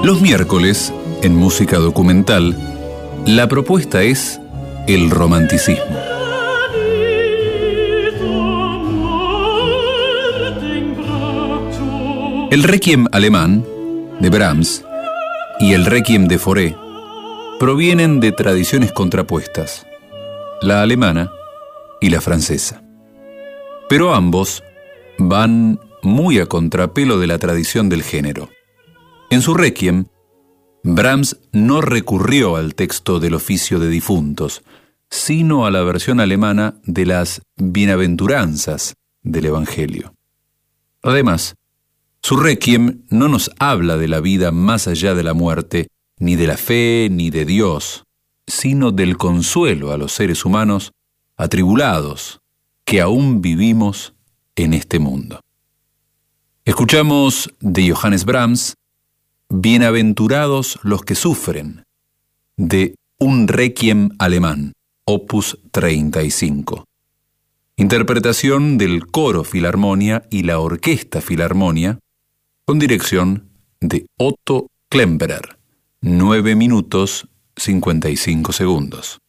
Los miércoles, en música documental, la propuesta es el romanticismo. El Requiem alemán, de Brahms, y el Requiem de Fauré provienen de tradiciones contrapuestas, la alemana y la francesa. Pero ambos van muy a contrapelo de la tradición del género. En su Requiem, Brahms no recurrió al texto del oficio de difuntos, sino a la versión alemana de las bienaventuranzas del Evangelio. Además, su Requiem no nos habla de la vida más allá de la muerte, ni de la fe, ni de Dios, sino del consuelo a los seres humanos atribulados que aún vivimos en este mundo. Escuchamos de Johannes Brahms, Bienaventurados los que sufren, de un Requiem alemán, opus 35. Interpretación del Coro Filarmonia y la Orquesta Filarmonia, con dirección de Otto Klemperer. 9 minutos 55 segundos.